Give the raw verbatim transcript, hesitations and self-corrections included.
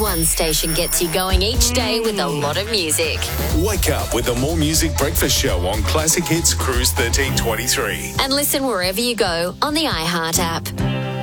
One station gets you going each day with a lot of music. Wake up with the More Music Breakfast Show on Classic Hits Cruise thirteen twenty-three. And listen wherever you go on the iHeart app.